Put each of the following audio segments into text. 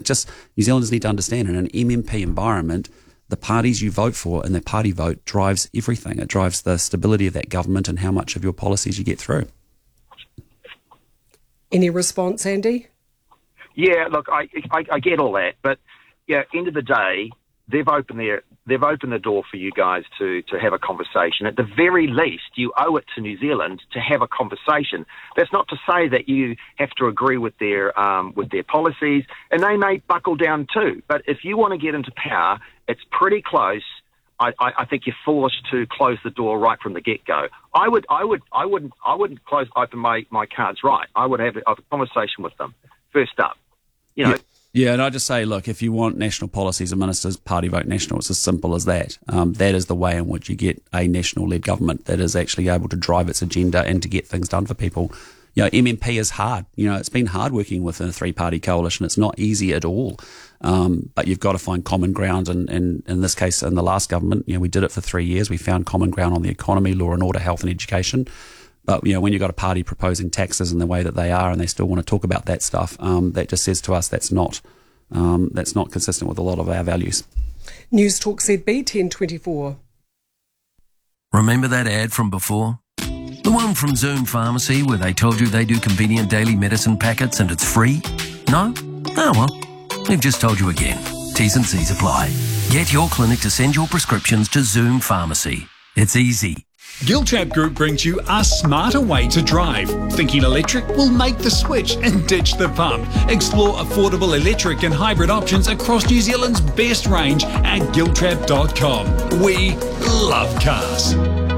just, New Zealanders need to understand, in an MMP environment, the parties you vote for and the party vote drives everything. It drives the stability of that government and how much of your policies you get through. Any response, Andy? Yeah, look, I get all that, but yeah, end of the day, they've opened the door for you guys to have a conversation. At the very least, you owe it to New Zealand to have a conversation. That's not to say that you have to agree with their policies, and they may buckle down too. But if you want to get into power, it's pretty close. I think you're foolish to close the door right from the get-go. I wouldn't open my cards right. I would have a conversation with them first up. You know. Yeah, and I just say, look, if you want national policies and ministers, party vote national. It's as simple as that. That is the way in which you get a national-led government that is actually able to drive its agenda and to get things done for people. You know, MMP is hard. You know, it's been hard working within a three-party coalition. It's not easy at all. But you've got to find common ground. And in this case, in the last government, you know, we did it for 3 years. We found common ground on the economy, law and order, health and education. But, you know, when you've got a party proposing taxes in the way that they are and they still want to talk about that stuff, that just says to us that's not consistent with a lot of our values. News Talk ZB 1024. Remember that ad from before? The one from Zoom Pharmacy where they told you they do convenient daily medicine packets and it's free? No? Oh well, they've just told you again. T's and C's apply. Get your clinic to send your prescriptions to Zoom Pharmacy. It's easy. Giltrap Group brings you a smarter way to drive. Thinking electric? Will make the switch and ditch the pump. Explore affordable electric and hybrid options across New Zealand's best range at giltrap.com. We love cars.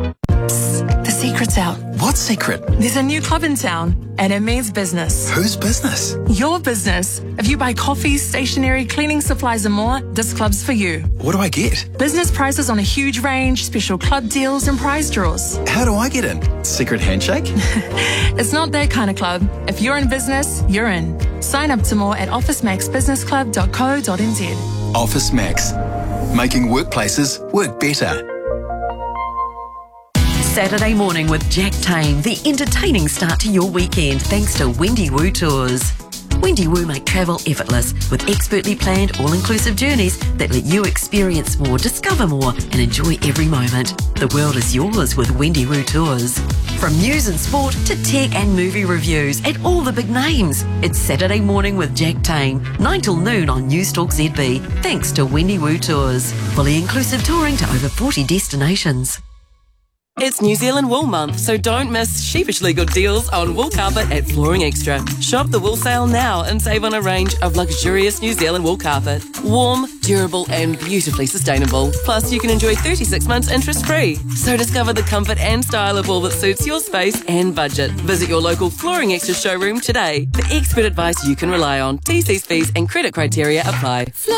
The secret's out. What secret? There's a new club in town, and it means business. Whose business? Your business. If you buy coffee, stationery, cleaning supplies and more, this club's for you. What do I get? Business prices on a huge range, special club deals and prize draws. How do I get in? Secret handshake? It's not that kind of club. If you're in business, you're in. Sign up to more at officemaxbusinessclub.co.nz. Office Max. Making workplaces work better. Saturday morning with Jack Tame, the entertaining start to your weekend thanks to Wendy Woo Tours. Wendy Woo make travel effortless with expertly planned all-inclusive journeys that let you experience more, discover more and enjoy every moment. The world is yours with Wendy Woo Tours. From news and sport to tech and movie reviews and all the big names. It's Saturday morning with Jack Tame, 9 till noon on News Talk ZB, thanks to Wendy Woo Tours. Fully inclusive touring to over 40 destinations. It's New Zealand Wool Month, so don't miss sheepishly good deals on wool carpet at Flooring Extra. Shop the wool sale now and save on a range of luxurious New Zealand wool carpet. Warm, durable and beautifully sustainable. Plus, you can enjoy 36 months interest-free. So discover the comfort and style of wool that suits your space and budget. Visit your local Flooring Extra showroom today for expert advice you can rely on. TC's fees and credit criteria apply.